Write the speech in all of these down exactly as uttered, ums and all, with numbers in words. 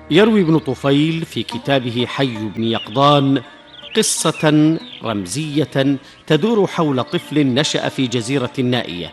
يروي ابن طفيل في كتابه حي بن يقظان قصة رمزية تدور حول طفل نشأ في جزيرة نائية،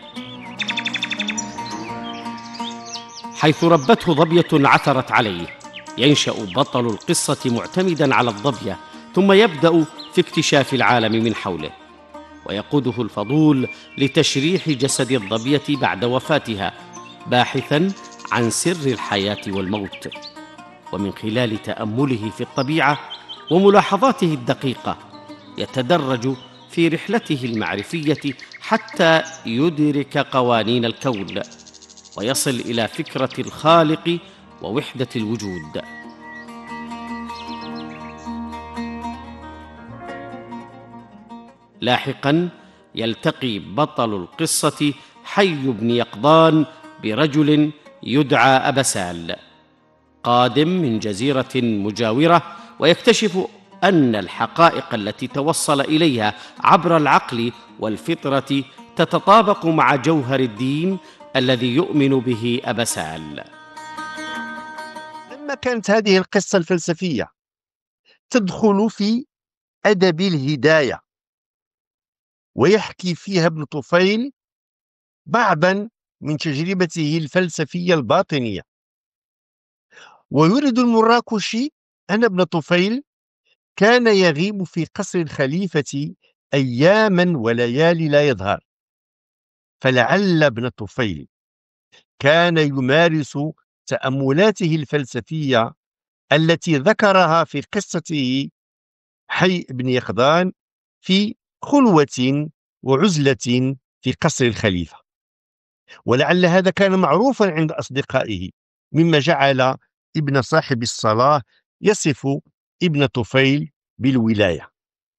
حيث ربته ضبية عثرت عليه. ينشأ بطل القصة معتمداً على الضبية، ثم يبدأ في اكتشاف العالم من حوله، ويقوده الفضول لتشريح جسد الضبية بعد وفاتها، باحثاً عن سر الحياة والموت. ومن خلال تأمله في الطبيعة وملاحظاته الدقيقة يتدرج في رحلته المعرفية حتى يدرك قوانين الكون ويصل إلى فكرة الخالق ووحدة الوجود. لاحقاً يلتقي بطل القصة حي بن يقظان برجل يدعى أبسال، قادم من جزيرة مجاورة، ويكتشف أن الحقائق التي توصل إليها عبر العقل والفطرة تتطابق مع جوهر الدين الذي يؤمن به أبسال. لما كانت هذه القصة الفلسفية تدخل في أدب الهداية، ويحكي فيها ابن طفيل بعضا من تجربته الفلسفية الباطنية. ويورد المراكشي أن ابن طفيل كان يغيب في قصر الخليفة أياما وليالي لا يظهر، فلعل ابن طفيل كان يمارس تأملاته الفلسفية التي ذكرها في قصته حي بن يقظان في خلوة وعزلة في قصر الخليفة، ولعل هذا كان معروفا عند أصدقائه، مما جعل ابن صاحب الصلاة يصف ابن طفيل بالولاية.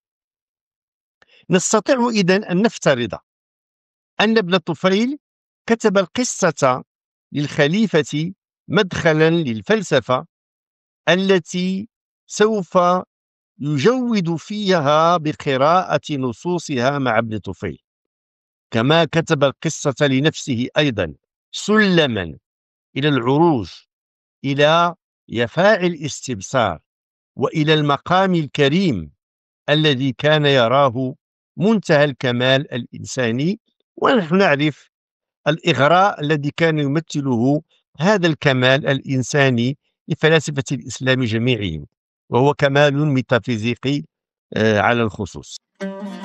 نستطيع إذن أن نفترض أن ابن طفيل كتب القصة للخليفة مدخلا للفلسفة التي سوف يجود فيها بقراءة نصوصها مع ابن طفيل، كما كتب القصة لنفسه أيضا سلما إلى العروج إلى يفاع الاستبصار وإلى المقام الكريم الذي كان يراه منتهى الكمال الإنساني. ونحن نعرف الإغراء الذي كان يمثله هذا الكمال الإنساني لفلاسفة الإسلام جميعهم، وهو كمال ميتافيزيقي على الخصوص.